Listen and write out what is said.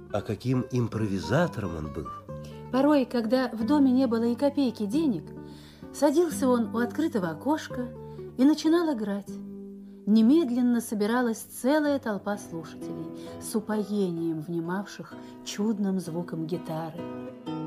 А каким импровизатором он был! Порой, когда в доме не было и копейки денег, садился он у открытого окошка и начинал играть. Немедленно собиралась целая толпа слушателей, с упоением внимавших чудным звуком гитары.